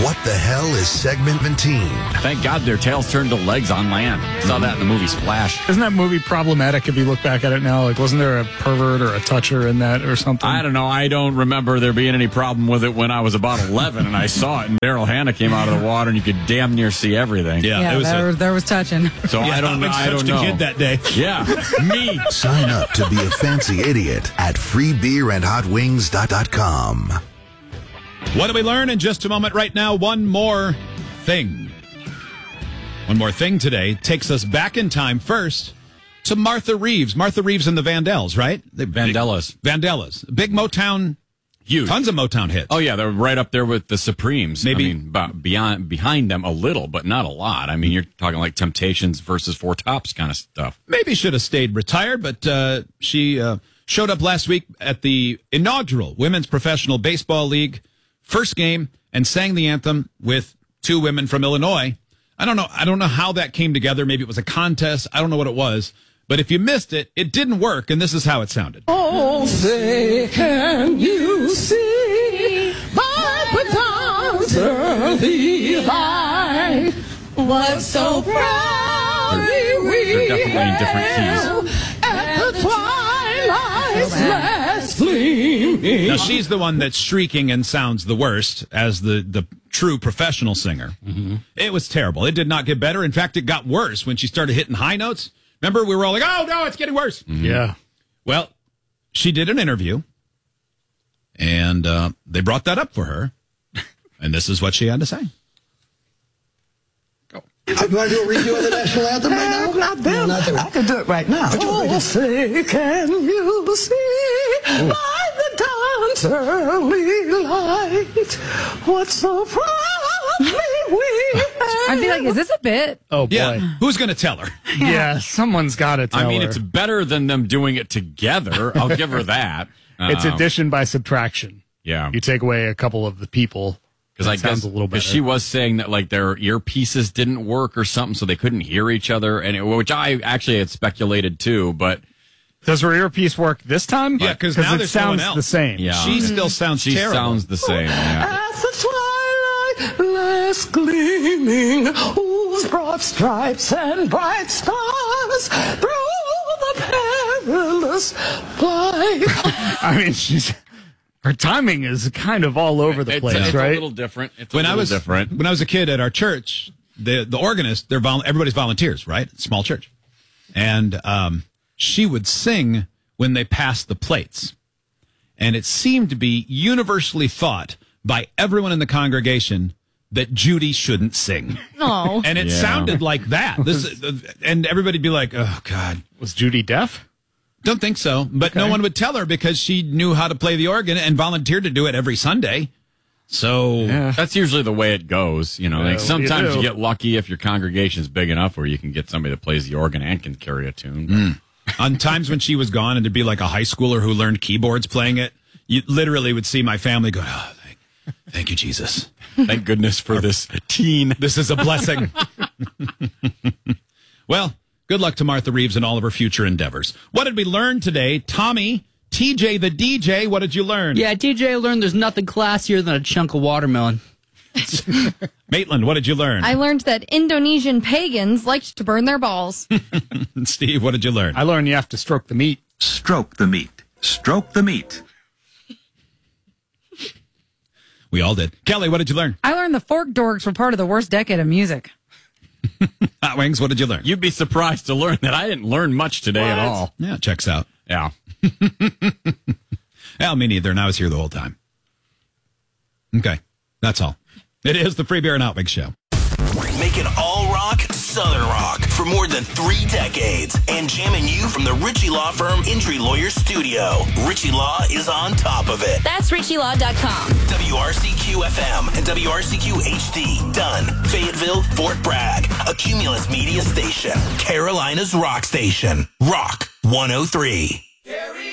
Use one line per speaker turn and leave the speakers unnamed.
What the hell is segmentine?
Thank God their tails turned to legs on land. Saw that in the movie Splash.
Isn't that movie problematic if you look back at it now? Like, wasn't there a pervert or a toucher in that or something?
I don't know. I don't remember there being any problem with it when I was about 11 and I saw it and Daryl Hannah came out of the water and you could damn near see everything.
Yeah, there was touching.
So I don't know. I don't know.
Kid that day.
Yeah, me.
Sign up to be a fancy idiot at freebeerandhotwings.com.
What do we learn in just a moment? Right now, one more thing. One more thing today takes us back in time first to Martha Reeves. Martha Reeves and the Vandellas, right?
Vandellas.
Vandellas. Big Motown.
Huge.
Tons of Motown hits.
Oh, yeah, they're right up there with the Supremes.
Maybe.
I mean, behind them a little, but not a lot. I mean, you're talking like Temptations versus Four Tops kind of stuff.
Maybe should have stayed retired, but she showed up last week at the inaugural Women's Professional Baseball League first game and sang the anthem with two women from Illinois. I don't know how that came together. Maybe it was a contest. I don't know what it was. But if you missed it, it didn't work, and this is how it sounded.
Oh, say, can you see by the dawn's early light what so proudly we
They're definitely in different keys.
at the twilight's last gleaming.
Now, she's the one that's shrieking and sounds the worst as the true professional singer. Mm-hmm. It was terrible. It did not get better. In fact, it got worse when she started hitting high notes. Remember, we were all like, oh, no, it's getting worse.
Mm-hmm. Yeah.
Well, she did an interview, and they brought that up for her, and this is what she had to say.
Do you want to do a redo of the national anthem right now?
Not them.
No, not them.
I can do it right now. Oh, say, can you see by the dawn's early light what so proudly we
I'd be like, is this a bit?
Oh, boy.
Yeah, who's going to tell her?
Yeah, someone's got to tell her.
I mean, it's better than them doing it together. I'll give her that.
It's addition by subtraction.
Yeah.
You take away a couple of the people.
Because I
sounds
guess
a little better.
she was saying that like their earpieces didn't work or something, so they couldn't hear each other, which I actually had speculated too. But
does her earpiece work this time?
Yeah, because now
it
there's no one
sounds
else.
the same.
yeah,
She still sounds
she
terrible.
sounds the same. Yeah.
at the twilight last gleaming, whose broad stripes and bright stars through the perilous flight.
I mean, her timing is kind of all over the place,
it's
right?
a little different.
When I was a kid at our church, the organist, everybody's volunteers, right? Small church, and she would sing when they passed the plates, and it seemed to be universally thought by everyone in the congregation that Judy shouldn't sing.
No.
And it sounded like that. And everybody'd be like, "Oh God,
Was Judy deaf?
don't think so." But no one would tell her because she knew how to play the organ and volunteered to do it every Sunday. So
That's usually the way it goes. You know,
Yeah,
like
what do
sometimes
you
you
do?
get lucky if your congregation's big enough where you can get somebody that plays the organ and can carry a tune.
on times when she was gone and there'd be like a high schooler who learned keyboards playing it, you literally would see my family go, "Oh, thank you, Jesus.
Thank goodness for this teen.
This is a blessing." Well, good luck to Martha Reeves and all of her future endeavors. What did we learn today? Tommy, TJ the DJ, what did you learn?
Yeah, TJ learned there's nothing classier than a chunk of watermelon.
Maitland, what did you learn?
I learned that Indonesian pagans liked to burn their balls.
Steve, what did you learn?
I learned you have to stroke the meat.
Stroke the meat. Stroke the meat.
We all did. Kelly, what did you learn?
I learned the Fork Dorks were part of the worst decade of music.
Hot Wings, what did you learn?
You'd be surprised to learn that I didn't learn much today at all.
Yeah, checks out.
Yeah.
Well, me neither, and I was here the whole time. Okay, that's all. It is the Free Beer and Hot Wings Show.
Making all rock Southern rock for more than 3 decades and jamming you from the Ritchie Law Firm Injury Lawyer Studio. Ritchie Law is on top of it.
That's RitchieLaw.com.
WRCQ FM and WRCQ HD. Dunn, Fayetteville, Fort Bragg. A Cumulus Media station. Carolina's rock station. Rock 103.